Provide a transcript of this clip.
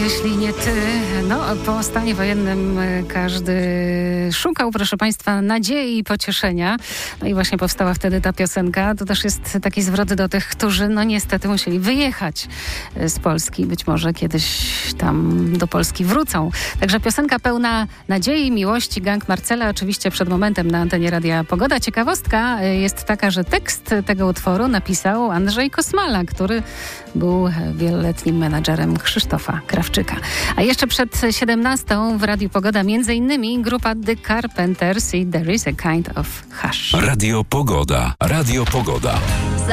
jeśli nie ty. No, po stanie wojennym każdy szukał, proszę państwa, nadziei i pocieszenia. No i właśnie powstała wtedy ta piosenka. To też jest taki zwrot do tych, którzy no niestety musieli wyjechać z Polski. Być może kiedyś tam do Polski wrócą. Także piosenka pełna nadziei, miłości. Gang Marcela oczywiście przed momentem na antenie Radia Pogoda. Ciekawostka jest taka, że tekst tego utworu napisał Andrzej Kosmala, który był wieloletnim menadżerem Krzysztofa Krawczyka. A jeszcze przed 17 w Radiu Pogoda między innymi grupa The Carpenters i There is a Kind of Hush. Radio Pogoda. Radio Pogoda.